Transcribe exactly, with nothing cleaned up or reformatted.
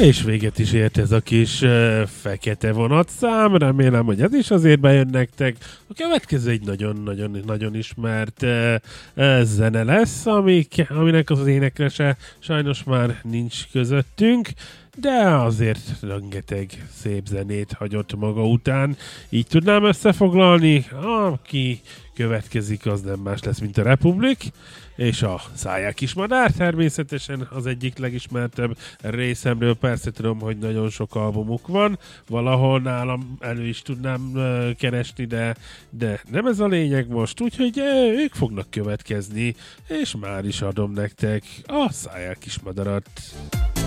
És véget is ért ez a kis uh, fekete vonatszám, remélem, hogy ez is azért bejön nektek. A következő egy nagyon-nagyon-nagyon ismert uh, uh, zene lesz, amik, aminek az éneklese sajnos már nincs közöttünk, de azért rengeteg szép zenét hagyott maga után. Így tudnám összefoglalni, aki következik, az nem más lesz, mint a Republic, és a Száják Kismadár természetesen az egyik legismertebb részemről. Persze tudom, hogy nagyon sok albumuk van, valahol nálam elő is tudnám uh, keresni, de, de nem ez a lényeg most, úgyhogy uh, ők fognak következni, és már is adom nektek a Száják Kismadarat.